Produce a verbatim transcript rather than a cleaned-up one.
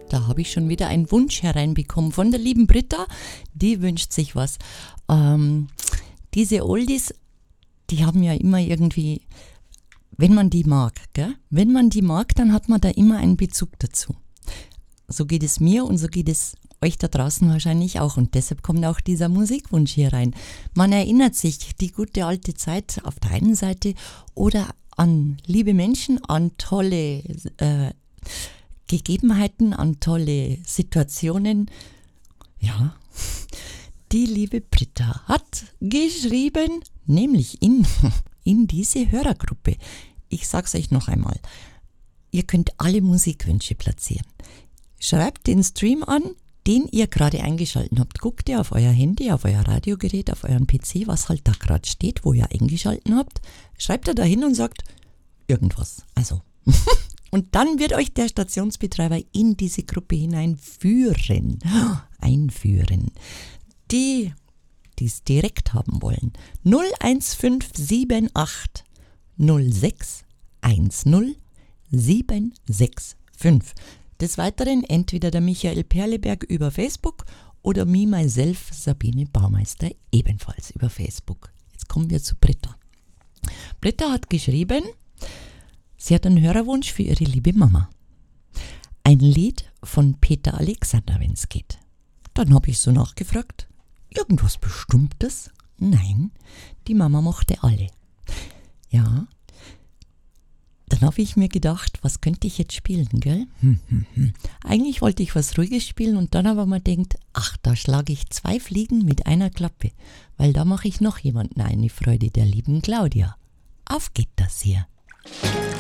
Da habe ich schon wieder einen Wunsch hereinbekommen von der lieben Britta. Die wünscht sich was. Ähm, diese Oldies, die haben ja immer irgendwie, wenn man die mag, gell? Wenn man die mag, dann hat man da immer einen Bezug dazu. So geht es mir und so geht es euch da draußen wahrscheinlich auch. Und deshalb kommt auch dieser Musikwunsch hier rein. Man erinnert sich die gute alte Zeit auf der einen Seite oder an liebe Menschen, an tolle äh, Gegebenheiten, an tolle Situationen. Ja, die liebe Britta hat geschrieben, nämlich in, in diese Hörergruppe. Ich sag's euch noch einmal. Ihr könnt alle Musikwünsche platzieren. Schreibt den Stream an, den ihr gerade eingeschaltet habt. Guckt ihr auf euer Handy, auf euer Radiogerät, auf euren P C, was halt da gerade steht, wo ihr eingeschaltet habt. Schreibt ihr da hin und sagt irgendwas. Also. Und dann wird euch der Stationsbetreiber in diese Gruppe hineinführen. Einführen. Die, die es direkt haben wollen. null eins fünf sieben acht null sechs eins null sieben sechs fünf. Des Weiteren entweder der Michael Perleberg über Facebook oder me, myself, Sabine Baumeister ebenfalls über Facebook. Jetzt kommen wir zu Britta. Britta hat geschrieben, sie hat einen Hörerwunsch für ihre liebe Mama. Ein Lied von Peter Alexander, wenn es geht. Dann habe ich so nachgefragt, irgendwas Bestimmtes? Nein, die Mama mochte alle. Ja, dann habe ich mir gedacht, was könnte ich jetzt spielen, gell? Hm, hm, hm. Eigentlich wollte ich was Ruhiges spielen und dann aber mal denkt, ach, da schlage ich zwei Fliegen mit einer Klappe, weil da mache ich noch jemanden eine Freude, der lieben Claudia. Auf geht das hier.